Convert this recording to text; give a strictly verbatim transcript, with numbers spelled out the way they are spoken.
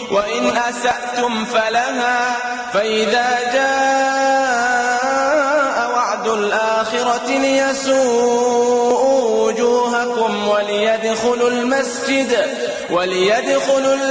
وإن أسأتم فلها فإذا جاء وعد الآخرة ليسوءوا وجوهكم وليدخلوا المسجد وليدخلوا